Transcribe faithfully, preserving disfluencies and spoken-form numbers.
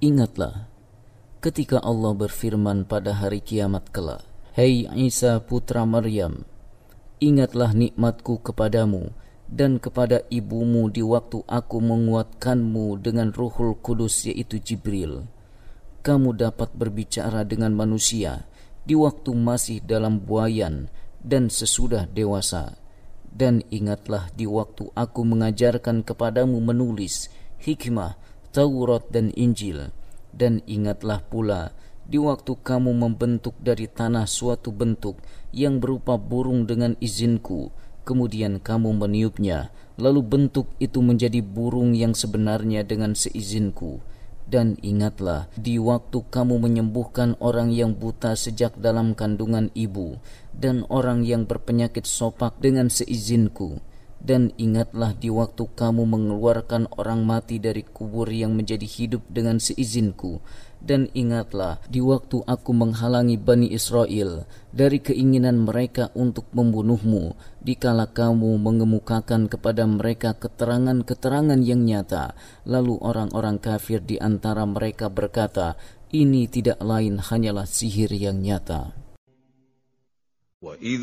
Ingatlah ketika Allah berfirman pada hari kiamat kelak, "Hei Isa putra Maryam, ingatlah nikmatku kepadamu dan kepada ibumu di waktu aku menguatkanmu dengan Ruhul Kudus yaitu Jibril. Kamu dapat berbicara dengan manusia di waktu masih dalam buayan dan sesudah dewasa. Dan ingatlah di waktu aku mengajarkan kepadamu menulis, hikmah, Taurat dan Injil. Dan ingatlah pula di waktu kamu membentuk dari tanah suatu bentuk yang berupa burung dengan izinku, kemudian kamu meniupnya, lalu bentuk itu menjadi burung yang sebenarnya dengan seizinku. Dan ingatlah di waktu kamu menyembuhkan orang yang buta sejak dalam kandungan ibu, dan orang yang berpenyakit sopak dengan seizinku. Dan ingatlah di waktu kamu mengeluarkan orang mati dari kubur yang menjadi hidup dengan seizinku. Dan ingatlah di waktu aku menghalangi Bani Israel dari keinginan mereka untuk membunuhmu, dikala kamu mengemukakan kepada mereka keterangan-keterangan yang nyata. Lalu orang-orang kafir di antara mereka berkata, ini tidak lain hanyalah sihir yang nyata." وَإِذْ